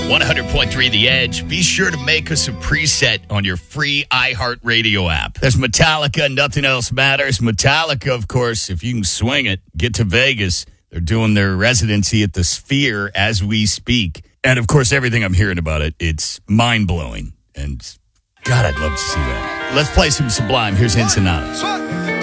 100.3 The Edge. Be sure to make us a preset on your free iHeartRadio app. There's Metallica, Nothing Else Matters. Metallica, of course, if you can swing it, get to Vegas. They're doing their residency at the Sphere as we speak. And, of course, everything I'm hearing about it, it's mind-blowing. And, God, I'd love to see that. Let's play some Sublime. Here's Ensenada.